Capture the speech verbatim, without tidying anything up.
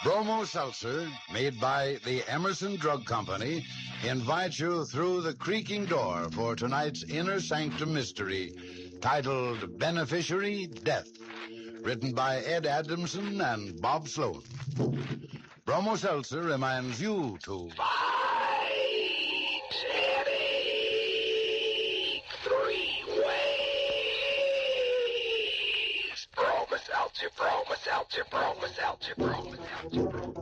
Bromo Seltzer, made by the Emerson Drug Company, invites you through the creaking door for tonight's Inner Sanctum mystery, titled Beneficiary Death, written by Ed Adamson and Bob Sloan. Bromo Seltzer reminds you to fight headache three ways. Bromo Seltzer, Bromo Seltzer, Bromo Seltzer, Bromo Seltzer, Bromo